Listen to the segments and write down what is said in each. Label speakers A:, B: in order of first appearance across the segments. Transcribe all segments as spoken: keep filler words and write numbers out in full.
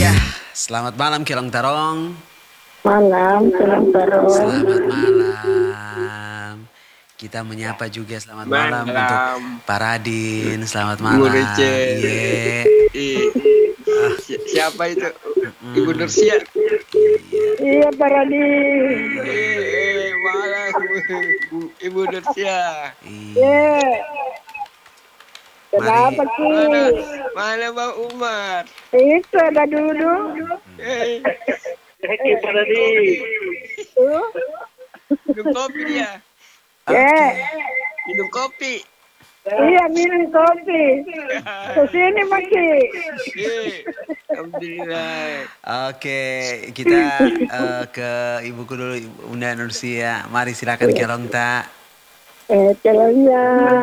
A: Iya, selamat malam Kelong Tarong.
B: Malam, Kelong Tarong.
A: Selamat malam. Kita menyapa juga selamat malam untuk
C: Malam.
A: Pak Radin. Selamat
C: Murice.
A: malam. Iya.
C: I-
A: Ah,
C: si- Siapa itu? Ibu
A: mm,
C: Nursia.
A: iya.
B: Iya, Pak Radi.
C: Eh, eh, malam. Bu- Ibu Nursia.
A: Iya.
B: Iya. Kenapa
A: Mari.
C: Mana?
B: sih?
C: Mana Bang Umar?
B: Itu ada duduk.
C: Eh,
B: Eh, Pak Radi. Tuh.
C: minum kopi dia.
B: Ya.
C: Minum kopi.
B: Iya, minum kopi. Kesini masih.
C: Eh, Alhamdulillah.
A: Oke, kita eh, ke ibuku dulu, Bunda Nursia. Mari silakan Kelong Ta.
B: Eh, calonnya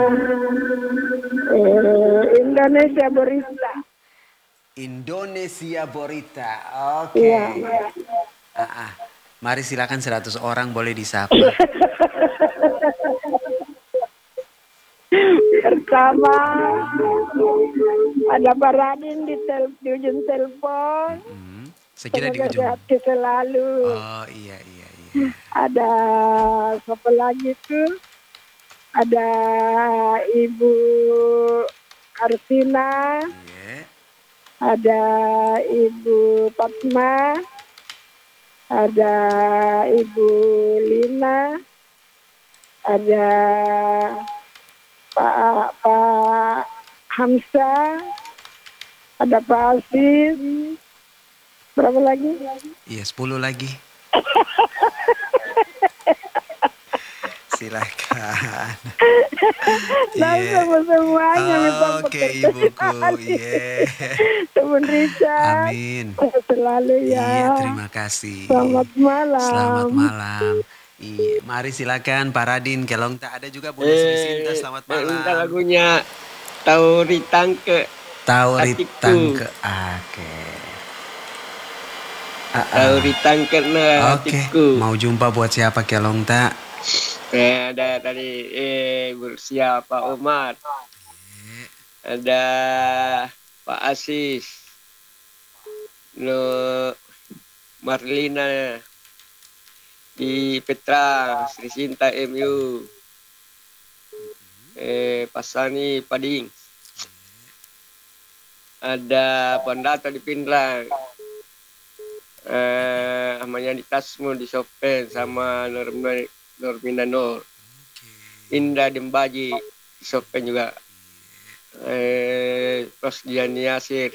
B: eh, Indonesia Berita.
A: Indonesia Borita. Oke.
B: Iya.
A: Ah, ah. Mari silakan seratus orang boleh disapa.
B: Pertama ada Pak Radin di, tel, di ujung telepon.
A: Hmm, saya kira di
B: Semoga
A: ujung.
B: sehat selalu.
A: Oh iya iya iya.
B: Ada siapa lagi tuh? Ada Ibu Arsina,
A: Iya.
B: ada Ibu Fatma, ada Ibu Lina, ada Pak Pak Hamzah, ada Pak Asis, berapa lagi?
A: Iya sepuluh lagi. Silakan.
B: Dan
A: Iya.
B: sama semuanya minta
A: Oke ibuku. Iya.
B: Temen Richard.
A: Amin.
B: Selalu ya.
A: Iya terima kasih.
B: Selamat malam.
A: Selamat malam. Iya, mari silakan Pak Radin Kelong Tak, ada juga Bunda Sri Sinta. Selamat
C: minta
A: malam.
C: lagunya Tauri Tangke.
A: Taurit
C: Hatiku.
A: Tangke. Oke. Ah, ah.
C: Tauri Tangke nah
A: Oke.
C: hatiku.
A: Mau jumpa buat siapa Kelong Tak?
C: Eh, ada tadi eh Bursia Pak Umar. Ada Pak Asis. No Marlina di Petra, Sri Sinta M U. Eh Pasani Pading. Ada Pandata di Pindrang. Eh namanya di Tasmu di Sopen sama Norma Normina Nur. Indah Dembaji di Sopen juga. Eh terus Diani Yasir.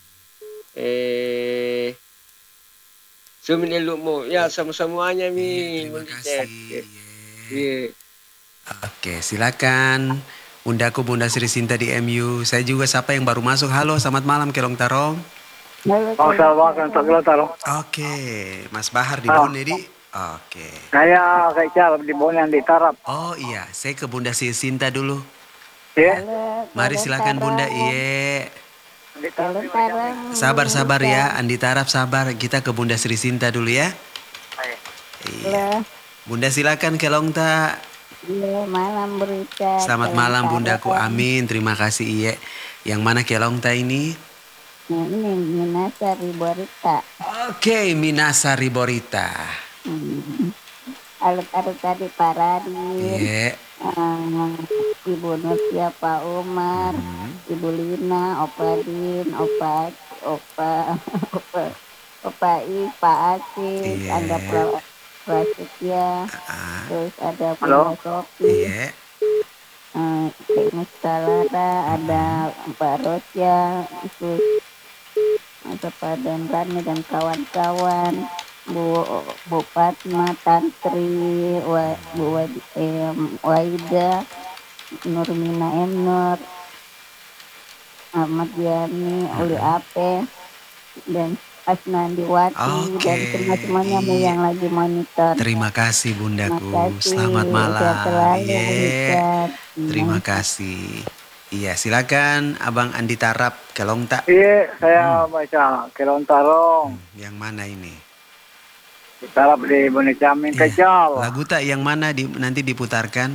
C: Eh Sumini Lumo. Ya sama-semuanya mi.
A: Terima kasih.
C: Iya.
A: Oke, silakan. Bundaku Bunda Sri Sinta di M U. Saya juga siapa yang baru masuk. Halo, selamat malam Kelong Tarong.
D: Bangsa Bangsa tak Kelong Tarong.
A: Oke, Mas Bahar di
D: Ah.
A: Bone di. Oke.
D: Saya kayak cara di Bon yang di Tarap.
A: Oh iya, saya ke Bunda Sri Sinta dulu.
D: Ya.
A: Mari silakan Bunda. Iya.
D: Di Tarap.
A: Sabar-sabar ya, Andi Tarap sabar. Kita ke Bunda Sri Sinta dulu ya. Iya. Bunda silakan Kelong Ta.
B: Iya, malam berita.
A: Selamat malam Bundaku. Amin. Terima kasih Iya. Yang mana Kelong Ta ini?
B: Nah, ini Minasari Borita.
A: Oke, Minasari Borita.
B: Hmm. Alut-alut tadi Pak Radin.
A: Iya.
B: Eh, Ibu Nursia, Pak Umar, Ibu Lina, Opa Din, Opa Opa Opa Opa I, Pak Asis,
A: Iya.
B: ada Pra- Prasetya,
A: Ah,
B: terus ada
D: Halo?
B: Bunda Sofi,
A: iya.
B: eh, Kek Mustalara, ada Mbak Rosya, terus ada Pak Denrani dan kawan-kawan, Bu Bu Fatma, Tantri, Wa, Bu Wad- em, Waida, Nurmina M. Nur, Ahmad Yani, Uli Ape, dan Asnandiwati, dan
A: Oke,
B: semua-semuanya nih
A: iya.
B: yang lagi monitor.
A: Terima kasih
B: Terima
A: Bundaku.
B: kasih.
A: Selamat
B: Sehat
A: malam.
B: selalu,
A: Iya.
B: Richard.
A: Terima kasih. Iya, silakan Abang Andi Tarap Kelong Tak.
D: Iya, saya baca Kelong Tarong.
A: Yang mana ini?
D: Di Tarap di Boneka Min
A: Iya.
D: Kecil.
A: Lagu tak yang mana di, nanti diputarkan?